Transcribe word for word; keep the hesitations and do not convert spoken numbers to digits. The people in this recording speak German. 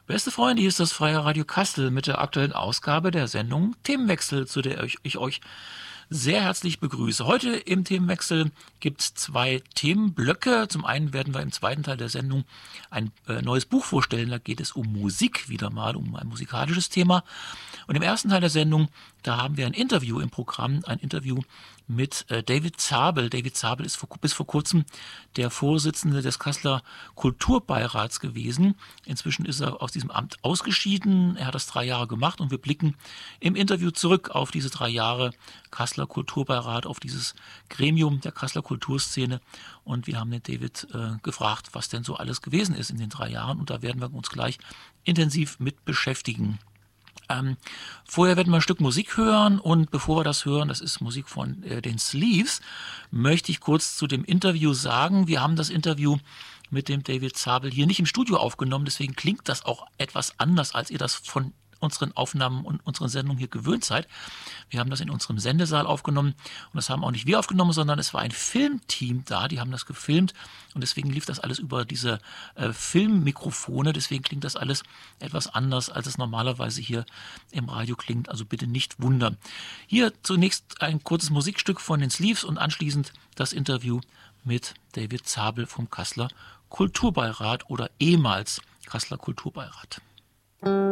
Beste Freunde, hier ist das Freie Radio Kastel mit der aktuellen Ausgabe der Sendung Themenwechsel, zu der ich, ich euch sehr herzlich begrüße. Heute im Themenwechsel gibt es zwei Themenblöcke. Zum einen werden wir im zweiten Teil der Sendung ein äh, neues Buch vorstellen. Da geht es um Musik, wieder mal um ein musikalisches Thema. Und im ersten Teil der Sendung, da haben wir ein Interview im Programm, ein Interview mit äh, David Zabel. David Zabel ist vor, bis vor kurzem der Vorsitzende des Kasseler Kulturbeirats gewesen. Inzwischen ist er aus diesem Amt ausgeschieden. Er hat das drei Jahre gemacht und wir blicken im Interview zurück auf diese drei Jahre Kasseler Kulturbeirat, auf dieses Gremium der Kasseler Kulturszene. Und wir haben den David äh, gefragt, was denn so alles gewesen ist in den drei Jahren. Und da werden wir uns gleich intensiv mit beschäftigen. Ähm, vorher werden wir ein Stück Musik hören und bevor wir das hören, das ist Musik von äh, den Sleeves, möchte ich kurz zu dem Interview sagen, wir haben das Interview mit dem David Zabel hier nicht im Studio aufgenommen, deswegen klingt das auch etwas anders, als ihr das von unseren Aufnahmen und unseren Sendungen hier gewöhnt seid. Wir haben das in unserem Sendesaal aufgenommen und das haben auch nicht wir aufgenommen, sondern es war ein Filmteam da, die haben das gefilmt und deswegen lief das alles über diese äh, Filmmikrofone, deswegen klingt das alles etwas anders, als es normalerweise hier im Radio klingt, also bitte nicht wundern. Hier zunächst ein kurzes Musikstück von den Sleeves und anschließend das Interview mit David Zabel vom Kasseler Kulturbeirat oder ehemals Kasseler Kulturbeirat.